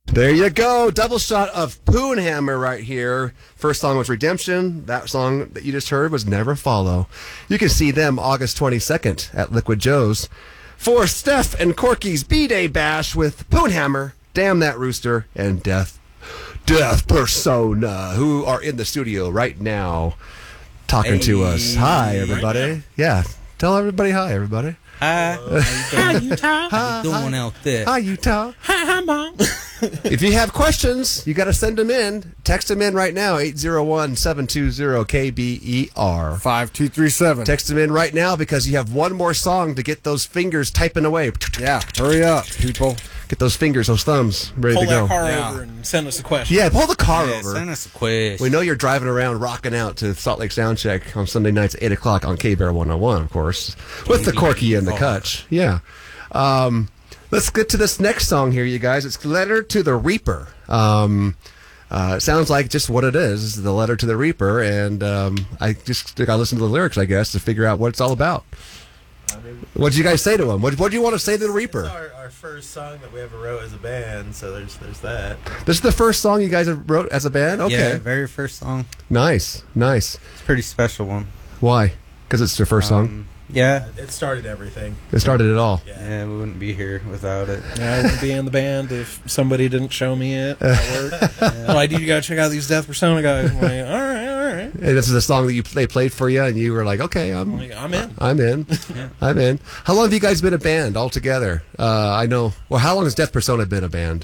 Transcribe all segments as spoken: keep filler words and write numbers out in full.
There you go. Double shot of Poonhammer right here. First song was Redemption. That song that you just heard was Never Follow. You can see them August twenty-second at Liquid Joe's for Steph and Corky's B-Day Bash with Poonhammer, Damn That Rooster, and Death Death Persona, who are in the studio right now talking hey. to us. Hi, everybody. Right yeah. Tell everybody hi, everybody. Hi. Hi, Utah. How you doing hi. out there? Hi, Utah. Hi, hi, Mom. If you have questions, you got to send them in. Text them in right now, eight zero one, seven two zero, K B E R. five two three seven. Text them in right now because you have one more song to get those fingers typing away. Yeah, hurry up, people. Get those fingers, those thumbs ready Pull to go. that car Yeah. over and send us a question. Yeah, pull the car Yeah, over. send us a quiz. We know you're driving around rocking out to Salt Lake Soundcheck on Sunday nights at eight o'clock on K-Bear one oh one, of course, with the Corky and the Kutch. Yeah. Um, let's get to this next song here, you guys. It's Letter to the Reaper. Um, uh, it sounds like just what it is, the Letter to the Reaper, and um, I just got to listen to the lyrics, I guess, to figure out what it's all about. What did you guys say to him? What did you want to say to the Reaper? This is our, our first song that we ever wrote as a band, so there's there's that. This is the first song you guys have wrote as a band? Okay. Yeah, very first song. Nice, nice. It's a pretty special one. Why? Because it's your first song? Um, yeah. It started everything. It started it all. Yeah. Yeah, we wouldn't be here without it. Yeah, I wouldn't be in the band if somebody didn't show me it at work. Oh, I do. You gotta check out these Death Persona guys. I'm like, all right, all right. And this is a song that you they played for you, and you were like, "Okay, I'm, I'm, like, I'm in. I'm in, I'm in." How long have you guys been a band altogether? Uh, I know. Well, how long has Death Persona been a band?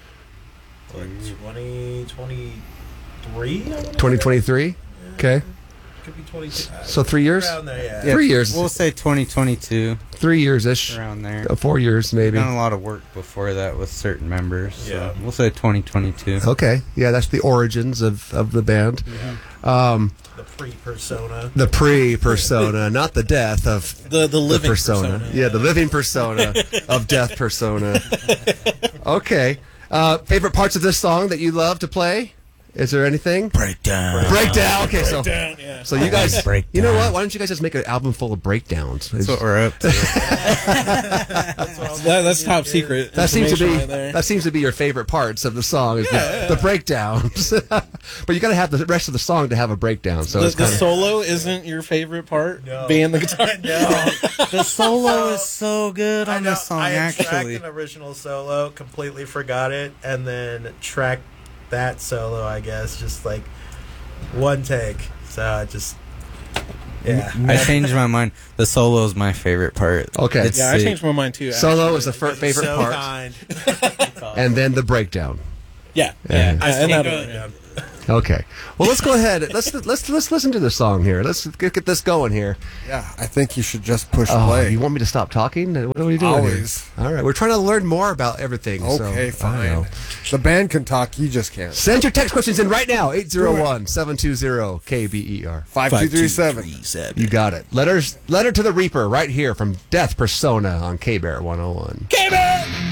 Like twenty twenty-three? twenty twenty-three. Okay, Could be twenty-two. so three years. Around there, yeah. Three years. We'll say twenty twenty-two, Three years ish. around there. Uh, Four years maybe. Done a lot of work before that with certain members. So Yeah. we'll say twenty twenty-two. Okay, yeah, that's the origins of of the band. Um, The pre-persona. the pre-persona, not the death of The the living persona. persona. Yeah, the living persona of Death Persona. Okay. Uh, favorite parts of this song that you love to play? Is there anything? Breakdown. Breakdown. Okay, so Down, yeah. so you guys, Breakdown. you know what? Why don't you guys just make an album full of breakdowns? That's what we're up to. That, that's top secret. That seems to be information right there. that seems to be your favorite parts of the song is Yeah, the, the breakdowns. But you got to have the rest of the song to have a breakdown. So the, it's the kind of solo isn't your favorite part? No. Being the guitar? No. The solo is so good I on know. this song, I had tracked actually. an original solo, completely forgot it, and then tracked that solo, I guess, just like one take. So I just, yeah. I changed my mind. The solo is my favorite part. Okay. It's Yeah, I sick. changed my mind too. solo actually. is the fir- You're favorite so part, kind. and then the breakdown. Yeah. Yeah. Yeah, I and still that- go down. Okay. Well, let's go ahead. Let's let's let's listen to the song here. Let's get, get this going here. Yeah, I think you should just push Oh, play. you want me to stop talking? What are we doing Always. here? All right. We're trying to learn more about everything. so, Okay, I don't fine. know. The band can talk, you just can't. Send your text questions in right now. eight zero one, seven two zero, K B E R. five two three seven. You got it. Letters, Letter to the Reaper right here from Death Persona on K-Bear one oh one. K-Bear!